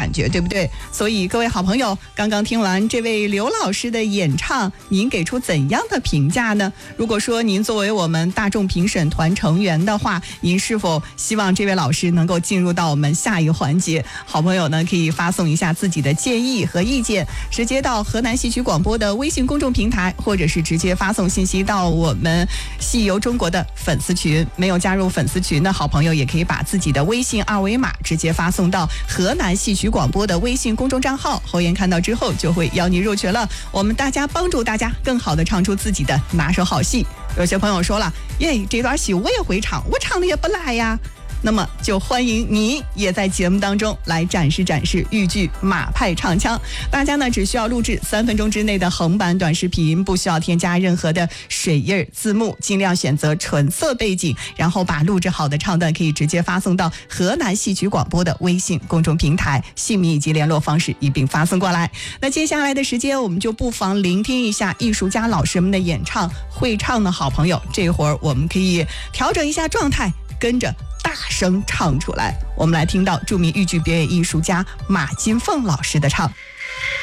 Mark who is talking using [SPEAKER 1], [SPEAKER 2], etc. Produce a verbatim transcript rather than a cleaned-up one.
[SPEAKER 1] 感觉，对不对？所以各位好朋友，刚刚听完这位刘老师的演唱，您给出怎样的评价呢？如果说您作为我们大众评审团成员的话，您是否希望这位老师能够进入到我们下一个环节？好朋友呢，可以发送一下自己的建议和意见，直接到河南戏曲广播的微信公众平台，或者是直接发送信息到我们戏游中国的粉丝群。没有加入粉丝群的好朋友，也可以把自己的微信二维码直接发送到河南戏曲广播的微信公众账号，侯岩看到之后就会邀你入群了。我们大家帮助大家更好的唱出自己的拿手好戏。有些朋友说了，耶，这段戏我也会唱，我唱的也不赖呀。那么就欢迎你也在节目当中来展示展示豫剧马派唱腔。大家呢只需要录制三分钟之内的横版短视频，不需要添加任何的水印字幕，尽量选择纯色背景，然后把录制好的唱段可以直接发送到河南戏曲广播的微信公众平台，姓名以及联络方式一并发送过来。那接下来的时间我们就不妨聆听一下艺术家老师们的演唱。会唱的好朋友，这会儿我们可以调整一下状态，跟着大声唱出来。我们来听到著名豫剧表演艺术家马金凤老师的唱。